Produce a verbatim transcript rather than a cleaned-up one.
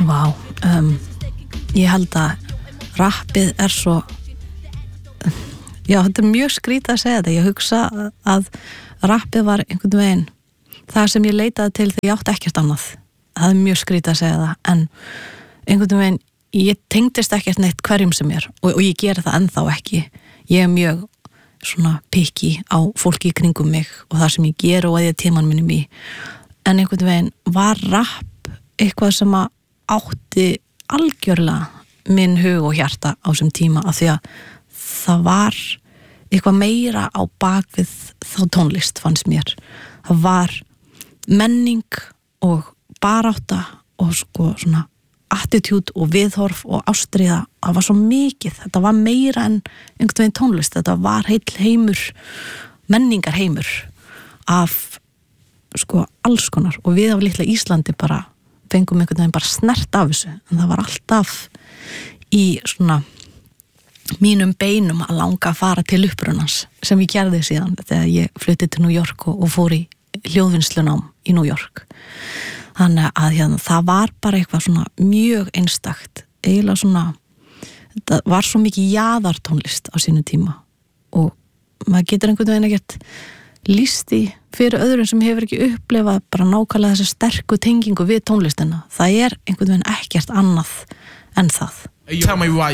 Vá, um, ég held að rappið er svo já, þetta er mjög skrítið að segja þetta. Ég hugsa að rappið var einhvern veginn það sem ég leitaði til þegar ég átti ekkert annað. Það er mjög skrítið að segja það, en einhvern veginn ég tengdist ekkert neitt hverjum sem er og, og ég geri það ennþá ekki. Ég er mjög svona pikki á fólki í kringum mig og það sem ég ger og að ég tíman minnum í, en einhvern veginn var rapp eitthvað sem að átti algjörlega minn hug og hjarta á þessum tíma, af því að það var eitthvað meira á bakvið þá tónlist fannst mér. Það var menning og barátta og sko svona attitude og viðhorf og ástríða. Það var svo mikið, þetta var meira en einhvern veginn tónlist, þetta var heill heimur, menningar heimur af sko alls konar, og við á litla Íslandi bara fengum einhvern veginn bara snert af þessu, en það var alltaf í svona mínum beinum að langa að fara til upprunans, sem ég gerði síðan þegar ég flutti til New York og, og fór í hljóðvinnslunám í New York. Þannig að hérna, það var bara eitthvað svona mjög einstakt, eiginlega svona, þetta var svo mikið jaðartónlist á sínum tíma og maður getur einhvern veginn ekkert lýst í fyrir öðrum sem hefur ekki upplifað bara nákvæmlega þessa sterku tengingu við tónlistina. Það er einhvern veginn ekkert annað en það. Tell me why